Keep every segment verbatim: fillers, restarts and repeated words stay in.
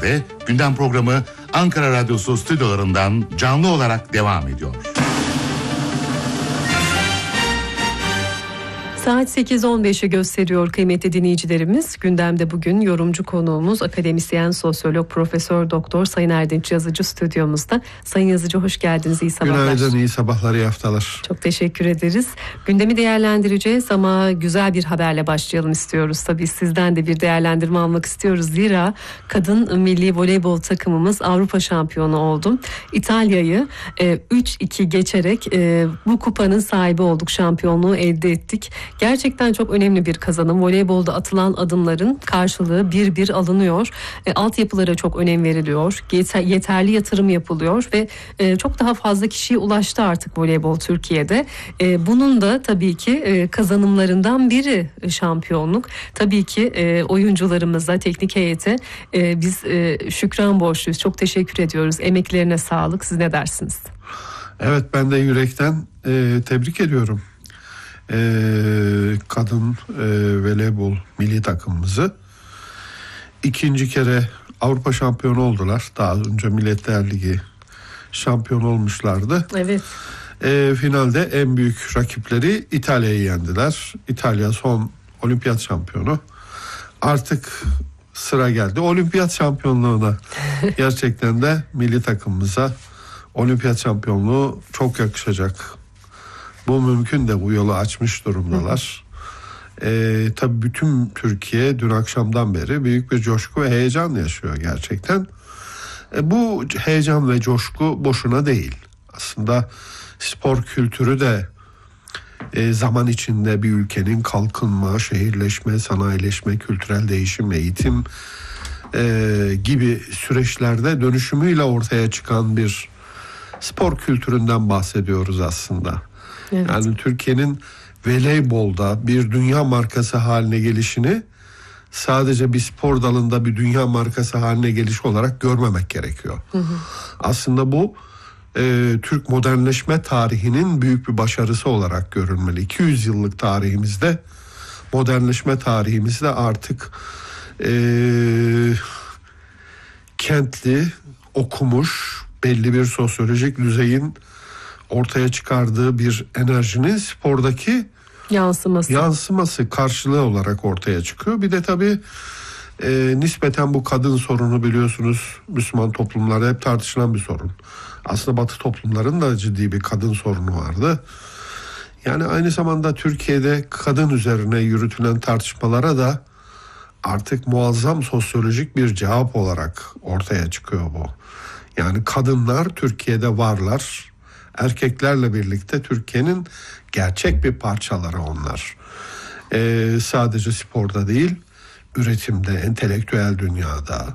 üzere Gündem programı Ankara Radyosu stüdyolarından canlı olarak devam ediyor. Saat sekiz on beşi gösteriyor kıymetli dinleyicilerimiz. Gündemde bugün yorumcu konuğumuz akademisyen, sosyolog, profesör doktor Sayın Erdinç Yazıcı stüdyomuzda. Sayın Yazıcı hoş geldiniz, iyi sabahlar. Günaydın, iyi sabahlar, iyi haftalar. Çok teşekkür ederiz. Gündemi değerlendireceğiz ama güzel bir haberle başlayalım istiyoruz. Tabii sizden de bir değerlendirme almak istiyoruz. Zira kadın milli voleybol takımımız Avrupa şampiyonu oldu. İtalya'yı e, üç iki geçerek e, bu kupanın sahibi olduk, şampiyonluğu elde ettik. Gerçekten çok önemli bir kazanım. Voleybolda atılan adımların karşılığı bir bir alınıyor. E, altyapılara çok önem veriliyor. Yeter, yeterli yatırım yapılıyor ve e, çok daha fazla kişiye ulaştı artık voleybol Türkiye'de. E, bunun da tabii ki e, kazanımlarından biri şampiyonluk. Tabii ki e, oyuncularımıza, teknik heyete e, biz e, şükran borçluyuz. Çok teşekkür ediyoruz. Emeklerine sağlık. Siz ne dersiniz? Evet, ben de yürekten e, tebrik ediyorum. Ee, kadın e, voleybol milli takımımızı. İkinci kere Avrupa şampiyonu oldular. Daha önce Milletler Ligi şampiyon olmuşlardı. Evet. Ee, finalde en büyük rakipleri İtalya'yı yendiler. İtalya son olimpiyat şampiyonu. Artık sıra geldi olimpiyat şampiyonluğuna. Gerçekten de milli takımımıza olimpiyat şampiyonluğu çok yakışacak. Bu mümkün de bu yolu açmış durumdalar. Ee, tabii bütün Türkiye dün akşamdan beri büyük bir coşku ve heyecan yaşıyor gerçekten. Ee, bu heyecan ve coşku boşuna değil. Aslında spor kültürü de e, zaman içinde bir ülkenin kalkınma, şehirleşme, sanayileşme, kültürel değişim, eğitim e, gibi süreçlerde dönüşümüyle ortaya çıkan bir spor kültüründen bahsediyoruz aslında. Evet. Yani Türkiye'nin voleybolda bir dünya markası haline gelişini sadece bir spor dalında bir dünya markası haline geliş olarak görmemek gerekiyor. Hı hı. Aslında bu e, Türk modernleşme tarihinin büyük bir başarısı olarak görülmeli. iki yüz yıllık tarihimizde, modernleşme tarihimizde artık e, kentli, okumuş, belli bir sosyolojik düzeyin ortaya çıkardığı bir enerjinin spordaki yansıması, yansıması karşılığı olarak ortaya çıkıyor. Bir de tabii e, nispeten bu kadın sorunu biliyorsunuz Müslüman toplumlarda hep tartışılan bir sorun. Aslında Batı toplumların da ciddi bir kadın sorunu vardı. Yani aynı zamanda Türkiye'de kadın üzerine yürütülen tartışmalara da artık muazzam sosyolojik bir cevap olarak ortaya çıkıyor bu. Yani kadınlar Türkiye'de varlar. Erkeklerle birlikte Türkiye'nin gerçek bir parçaları onlar. Ee, sadece sporda değil, üretimde, entelektüel dünyada,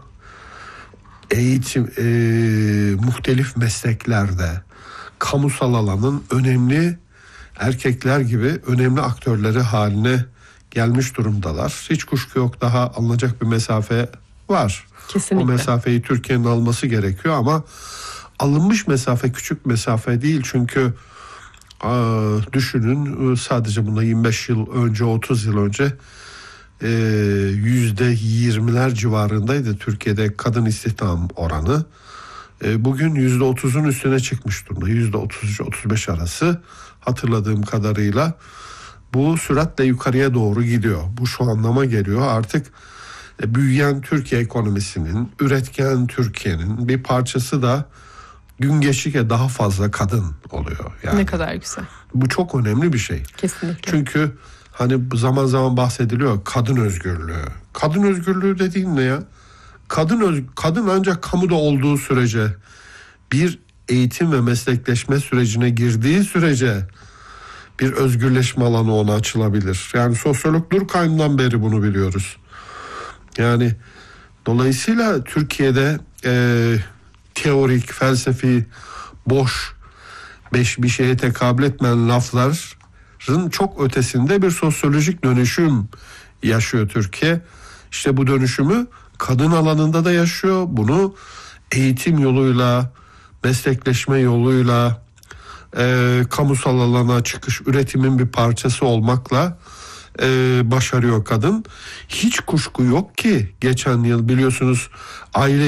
eğitim, e, muhtelif mesleklerde, kamusal alanın önemli erkekler gibi önemli aktörleri haline gelmiş durumdalar. Hiç kuşku yok, daha alınacak bir mesafe var. Kesinlikle. O mesafeyi Türkiye'nin alması gerekiyor ama alınmış mesafe küçük mesafe değil, çünkü aa, düşünün sadece buna yirmi beş yıl önce, otuz yıl önce e, yüzde yirmiler civarındaydı Türkiye'de kadın istihdam oranı. E, bugün yüzde otuzun üstüne çıkmış durumda, yüzde otuz üç otuz beş arası hatırladığım kadarıyla. Bu süratle yukarıya doğru gidiyor. Bu şu anlama geliyor, artık e, büyüyen Türkiye ekonomisinin, üretken Türkiye'nin bir parçası da gün geçtikçe daha fazla kadın oluyor. Yani ne kadar güzel. Bu çok önemli bir şey. Kesinlikle. Çünkü hani zaman zaman bahsediliyor kadın özgürlüğü. Kadın özgürlüğü dediğin ne ya? Kadın öz, kadın ancak kamuda olduğu sürece, bir eğitim ve meslekleşme sürecine girdiği sürece bir özgürleşme alanı ona açılabilir. Yani sosyolog Durkheim'dan beri bunu biliyoruz. Yani dolayısıyla Türkiye'de e, teorik, felsefi, boş, beş bir şeye tekabül etmeyen lafların çok ötesinde bir sosyolojik dönüşüm yaşıyor Türkiye. İşte bu dönüşümü kadın alanında da yaşıyor. Bunu eğitim yoluyla, meslekleşme yoluyla, e, kamusal alana çıkış, üretimin bir parçası olmakla e, başarıyor kadın. Hiç kuşku yok ki geçen yıl biliyorsunuz aile